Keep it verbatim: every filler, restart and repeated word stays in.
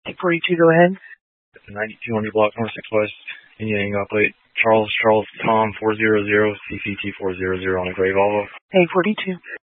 forty-two, go ahead. ninety-two hundred block, North six West, Indiana Hang Plate. Charles, Charles, Tom, four zero zero, C C T four zero zero on a gray Volvo. A forty-two.